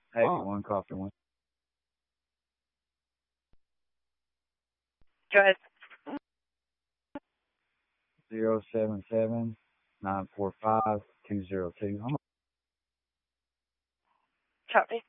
Hey, one coffee one. Go ahead. 077-945-202. Copy.